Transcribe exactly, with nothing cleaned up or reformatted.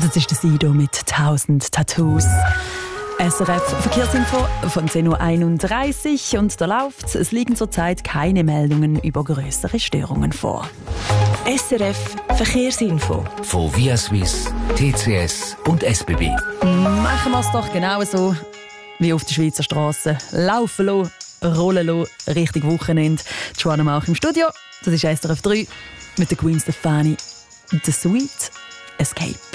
Das ist der Sido mit tausend Tattoos. S R F Verkehrsinfo von zehn Uhr einunddreißig und da läuft's. Es liegen zurzeit keine Meldungen über grössere Störungen vor. S R F Verkehrsinfo von Viaswiss, T C S und S B B. Machen wir es doch genau so wie auf der Schweizer Straße. Laufen lassen, rollen lassen, richtig Wochenende. Joanna Mauch im Studio. Das ist S R F drei mit der Gwen Stefani. The Sweet Escape.